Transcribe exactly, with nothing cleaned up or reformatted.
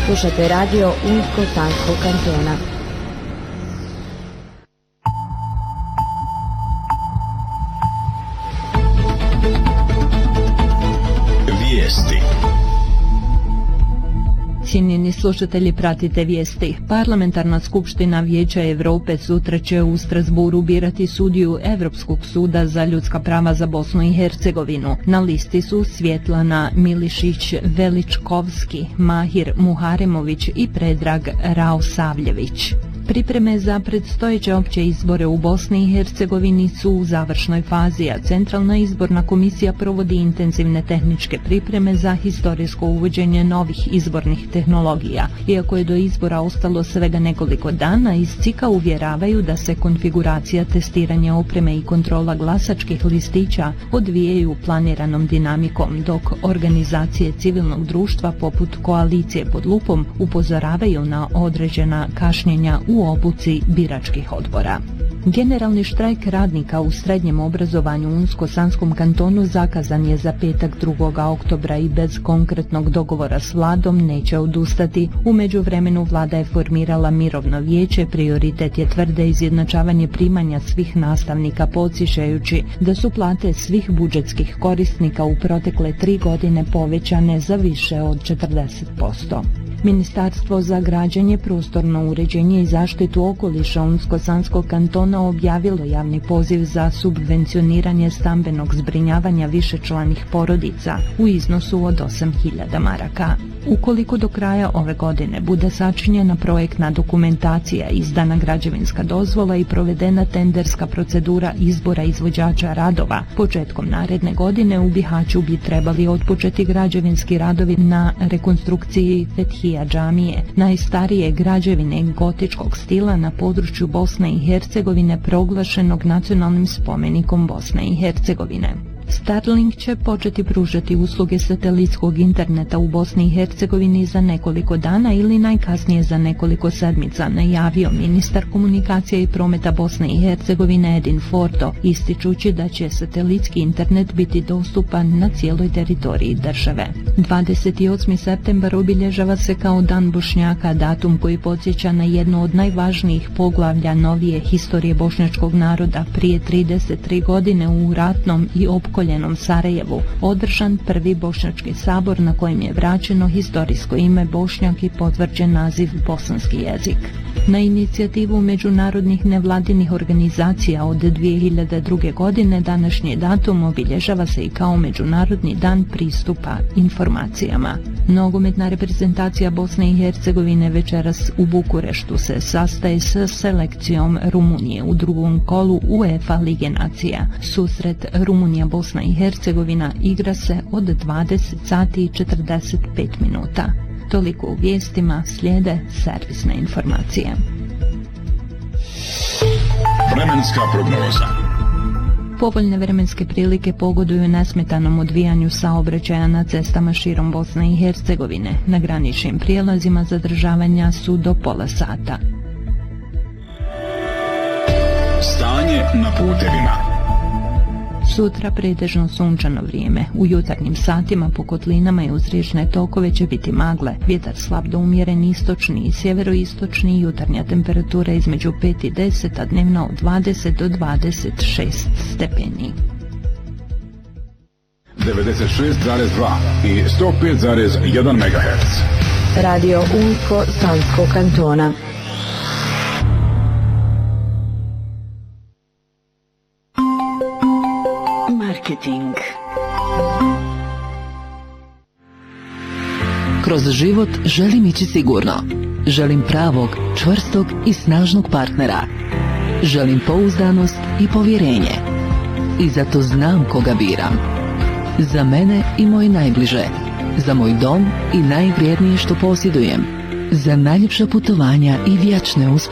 Slušate radio Unsko-Sanskog kantona. Vijesti. Cijenjeni slušatelji, pratite vijesti. Parlamentarna skupština Vijeća Europe sutra će u Strasburu birati sudiju Europskog suda za ljudska prava za Bosnu i Hercegovinu. Na listi su Svjetlana Milišić-Veličkovski, Mahir Muharemović i Predrag Raosavljević. Pripreme za predstojeće opće izbore u Bosni i Hercegovini su u završnoj fazi, a Centralna izborna komisija provodi intenzivne tehničke pripreme za historijsko uvođenje novih izbornih tehnologija. Iako je do izbora ostalo svega nekoliko dana, iz C I K-a uvjeravaju da se konfiguracija, testiranje opreme i kontrola glasačkih listića odvijaju planiranom dinamikom, dok organizacije civilnog društva poput Koalicije pod lupom upozoravaju na određena kašnjenja u u obuci biračkih odbora. Generalni štrajk radnika u srednjem obrazovanju u Unsko-Sanskom kantonu zakazan je za petak drugog oktobra i bez konkretnog dogovora s vladom neće odustati. U međuvremenu vlada je formirala mirovno vijeće, prioritet je tvrde izjednačavanje primanja svih nastavnika, podsjećajući da su plate svih budžetskih korisnika u protekle tri godine povećane za više od četrdeset posto. Ministarstvo za građenje, prostorno uređenje i zaštitu okoliša Unsko-Sanskog kantona objavilo javni poziv za subvencioniranje stambenog zbrinjavanja višečlanih porodica u iznosu od osam hiljada maraka. Ukoliko do kraja ove godine bude sačinjena projektna dokumentacija, izdana građevinska dozvola i provedena tenderska procedura izbora izvođača radova, početkom naredne godine u Bihaću bi trebali otpočeti građevinski radovi na rekonstrukciji Fethija džamije, najstarije građevine gotičkog stila na području Bosne i Hercegovine, proglašenog nacionalnim spomenikom Bosne i Hercegovine. Starlink će početi pružati usluge satelitskog interneta u Bosni i Hercegovini za nekoliko dana ili najkasnije za nekoliko sedmica, najavio ministar komunikacija i prometa Bosne i Hercegovine Edin Forto, ističući da će satelitski internet biti dostupan na cijeloj teritoriji države. dvadeset osmi septembar obilježava se kao Dan Bošnjaka, datum koji podsjeća na jedno od najvažnijih poglavlja novije historije bošnjačkog naroda. Prije trideset tri godine u ratnom i opkoljenom Sarajevu održan prvi bošnjački sabor na kojem je vraćeno historijsko ime Bošnjak i potvrđen naziv bosanski jezik. Na inicijativu međunarodnih nevladinih organizacija od dvije hiljade druge. godine današnji datum obilježava se i kao Međunarodni dan pristupa informacijama. Nogometna reprezentacija Bosne i Hercegovine večeras u Bukureštu se sastaje s selekcijom Rumunije u drugom kolu UEFA Lige nacija. Susret Rumunija-Bosna i Hercegovina igra se od dvadeset sati i četrdeset pet minuta. Toliko u vijestima, slijede servisne informacije. Vremenska prognoza. Povoljne vremenske prilike pogoduju nesmetanom odvijanju saobraćaja na cestama širom Bosne i Hercegovine. Na graničnim prijelazima zadržavanja su do pola sata. Stanje na putevima. Sutra pretežno sunčano vrijeme. U jutarnjim satima po kotlinama i uz riječne tokove će biti magle. Vjetar slab do umjeren istočni i sjeveroistočni, jutarnja temperatura između pet i deset, a dnevna od dvadeset do dvadeset šest stepeni. devedeset šest zarez dva i sto pet zarez jedan megaherc. Radio Unsko-Sanskog kantona. Marketing. Kroz život želim ići sigurno. Želim pravog, čvrstog i snažnog partnera. Želim pouzdanost i povjerenje. I zato znam koga biram. Za mene i moje najbliže. Za moj dom i najvrijednije što posjedujem. Za najljepša putovanja i vječne uspomene.